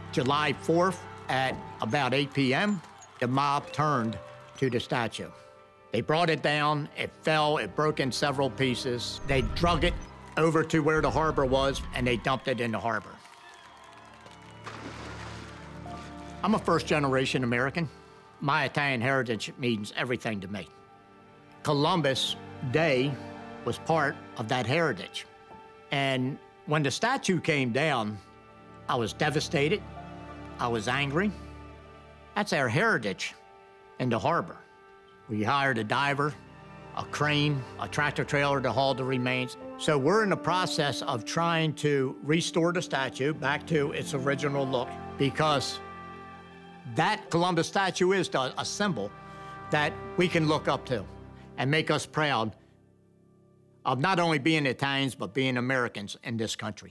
July 4th at about 8 p.m., the mob turned to the statue. They brought it down, it fell, it broke in several pieces. They drug it over to where the harbor was, and they dumped it in the harbor. I'm a first-generation American. My Italian heritage means everything to me. Columbus Day was part of that heritage. And when the statue came down, I was devastated. I was angry. That's our heritage in the harbor. We hired a diver, a crane, a tractor trailer to haul the remains. So we're in the process of trying to restore the statue back to its original look, because that Columbus statue is a symbol that we can look up to and make us proud of not only being Italians, but being Americans in this country.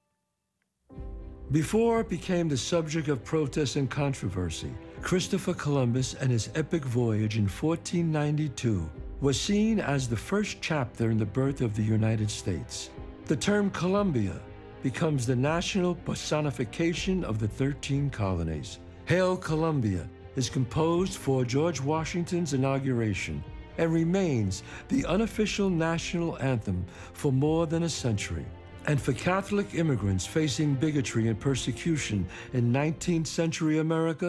Before it became the subject of protest and controversy, Christopher Columbus and his epic voyage in 1492 was seen as the first chapter in the birth of the United States. The term Columbia becomes the national personification of the 13 colonies. Hail Columbia is composed for George Washington's inauguration and remains the unofficial national anthem for more than a century. And for Catholic immigrants facing bigotry and persecution in 19th century America,